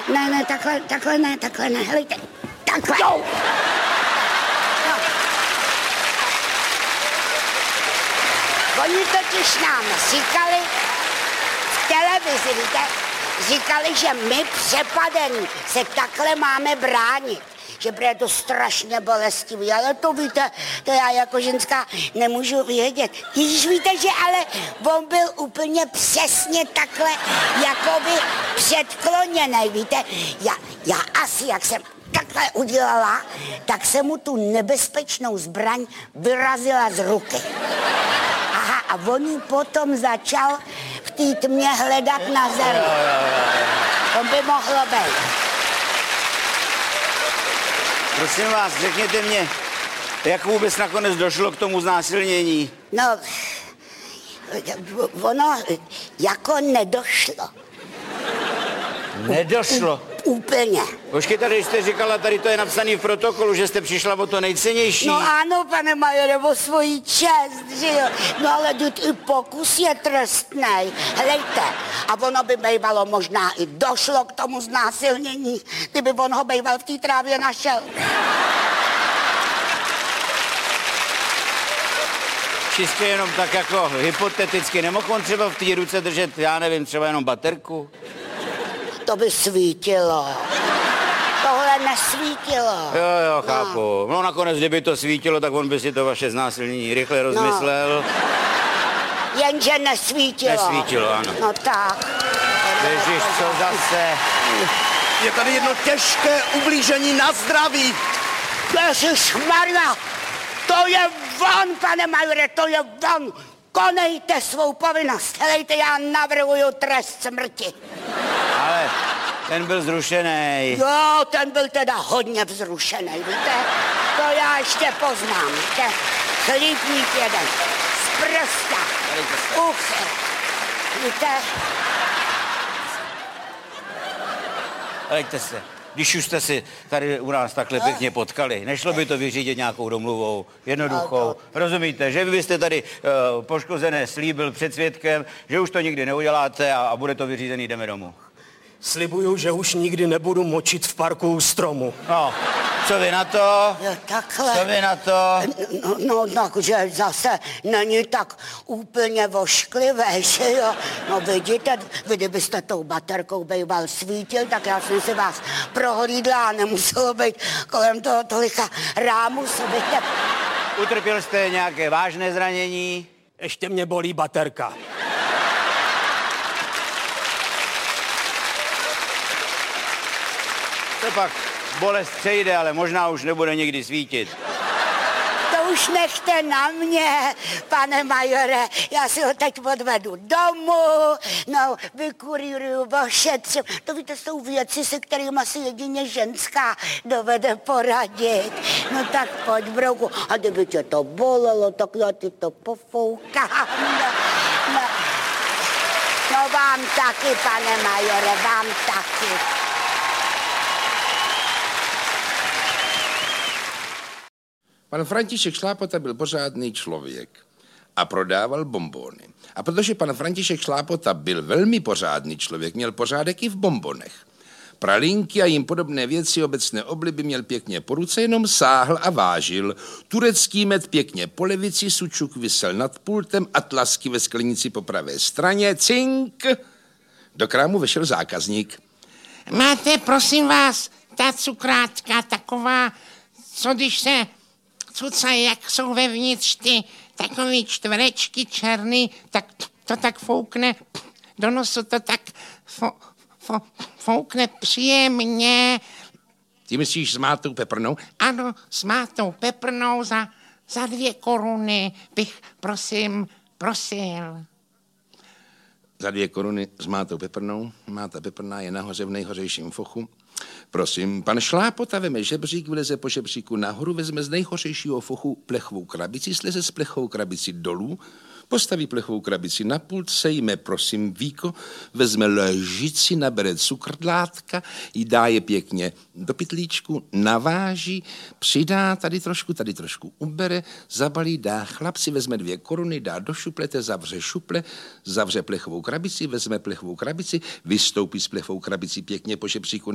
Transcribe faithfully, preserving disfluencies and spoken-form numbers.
Ne, ne, takhle, takhle ne, takhle ne, helejte, takhle. Jo. No. Oni totiž nám říkali v televizi, víte, říkali, že my přepadení se takhle máme bránit. Že bude to strašně bolestivý, ale to víte, to já jako ženská nemůžu vědět. Když víte, že ale on byl úplně přesně takhle jakoby předkloněný, víte. Já, já asi, jak jsem takhle udělala, tak jsem mu tu nebezpečnou zbraň vyrazila z ruky. Aha, a on ji potom začal v té tmě hledat na zemi. To by mohlo být. Prosím vás, řekněte mě, jak vůbec nakonec došlo k tomu znásilnění? No, ono jako nedošlo. Nedošlo? Úplně. Počkej, tady jste říkala, tady to je napsané v protokolu, že jste přišla o to nejcennější. No ano, pane majore, o svoji čest, že jo. No ale i pokus je trestnej. Helejte, a ono by bývalo možná i došlo k tomu znásilnění, kdyby on ho býval v té trávě našel. Čistě jenom tak jako hypoteticky, nemohl on třeba v té ruce držet, já nevím, třeba jenom baterku? To by svítilo. Tohle nesvítilo. Jo, jo, chápu. No. no nakonec, kdyby to svítilo, tak on by si to vaše znásilnění rychle rozmyslel. No. Jenže nesvítilo. Nesvítilo, ano. No tak. Ježiš, co zase? Je tady jedno těžké ublížení na zdraví. Ježišmarja, to je von, pane majore, to je von. Konejte svou povinnost. Helejte, já navrhuju trest smrti. Ale ten byl zrušený. Jo, ten byl teda hodně vzrušený, víte? To já ještě poznám, víte? Chlípník jeden, z prsta, uch, víte? Helejte se, když už jste si tady u nás takhle pěkně potkali, nešlo by to vyřídit nějakou domluvou, jednoduchou. Rozumíte, že vy byste tady uh, poškozené slíbil před svědkem, že už to nikdy neuděláte a, a bude to vyřízený, jdeme domů. Slibuju, že už nikdy nebudu močit v parku u stromu. No, co vy na to? Jo, takhle. Co vy na to? No, no, no, že zase není tak úplně vošklivé, že jo? No vidíte, vy kdybyste tou baterkou býval svítil, tak já jsem si vás prohlídla a nemuselo být kolem toho tolika rámusů, víte? Utrpěl jste nějaké vážné zranění? Ještě mě bolí baterka. To pak bolest přejde, ale možná už nebude nikdy svítit. To už nechte na mě, pane majore. Já si ho teď odvedu domů, no, vykurýruju, ošetřím. To víte, jsou věci, se kterými asi jedině ženská dovede poradit. No tak pojď, brouku. A kdyby tě to bolelo, tak já ti to pofoukám. No, no. no vám taky, pane majore, vám taky. Pan František Šlápota byl pořádný člověk a prodával bonbony. A protože pan František Šlápota byl velmi pořádný člověk, měl pořádek i v bonbonech. Pralinky a jim podobné věci obecné obliby měl pěkně po ruce, jenom sáhl a vážil. Turecký med pěkně po levici, sučuk visel nad pultem, atlasky ve sklenici po pravé straně, cink. Do krámu vešel zákazník. Máte, prosím vás, ta cukrátka taková, co když se cucají, jak jsou vevnitř ty takový čtverečky černý, tak to tak foukne do nosu, to tak fo, fo, foukne příjemně. Ty myslíš s mátou peprnou? Ano, s mátou peprnou za, za dvě koruny bych, prosím, prosil. Za dvě koruny s mátou peprnou. Máta peprná je nahoře v nejhořejším fochu. Prosím, pan Šlápota veme žebřík, vleze po žebříku nahoru, vezme z nejhořejšího fochu plechovou krabici, sleze s plechovou krabici dolů, postaví plechovou krabici na pult, sejme, prosím, víko, vezme lžici, nabere cukrdlátka, jí dá je pěkně do pytlíčku, naváží, přidá tady trošku, tady trošku ubere, zabalí, dá chlapci, vezme dvě koruny, dá do šuplete, zavře šuple, zavře plechovou krabici, vezme plechovou krabici, vystoupí s plechovou krabicí pěkně po žebříku